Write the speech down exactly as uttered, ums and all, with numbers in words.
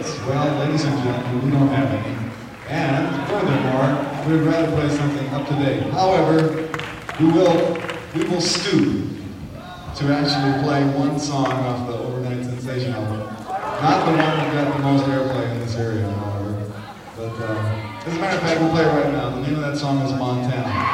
hits. Well, ladies and gentlemen, we don't have any. And furthermore, we'd rather play something up to date. However, we will we will stoop to actually play one song off the Overnight Sensation album. Not the one that got the most airplay in this area, however. But uh, as a matter of fact, we'll play it right now. The name of that song is Montana.